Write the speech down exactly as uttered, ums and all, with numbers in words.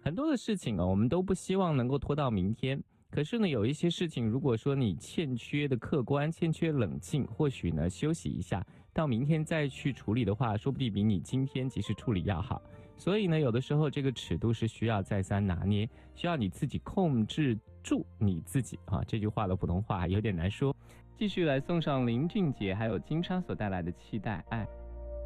很多的事情啊，我们都不希望能够拖到明天。可是呢，有一些事情，如果说你欠缺的客观，欠缺冷静，或许呢休息一下，到明天再去处理的话，说不定比你今天及时处理要好。所以呢，有的时候这个尺度是需要再三拿捏，需要你自己控制住你自己啊。这句话的普通话有点难说。继续来送上林俊杰还有金莎所带来的《期待爱》。